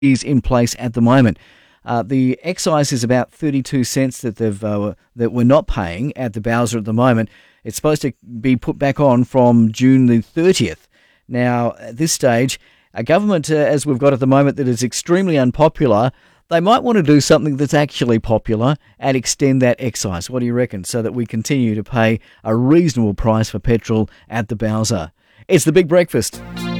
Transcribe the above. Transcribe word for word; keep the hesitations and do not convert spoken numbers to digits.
is in place at the moment. Uh, the excise is about thirty-two cents that they've uh, that we're not paying at the Bowser at the moment. It's supposed to be put back on from June the thirtieth. Now, at this stage, a government, uh, as we've got at the moment, that is extremely unpopular, they might want to do something that's actually popular and extend that excise. What do you reckon? So that we continue to pay a reasonable price for petrol at the Bowser. It's The Big Breakfast.